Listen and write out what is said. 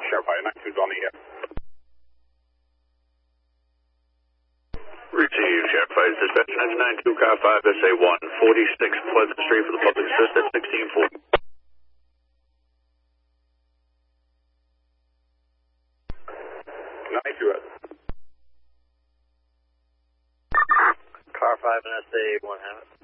Sheriff High 92 on the air. Receive, Sheriff High Dispatch 92 Car 5 SA 146 Pleasant Street for the public assist at 1640. Car 5 and SA 1 have it.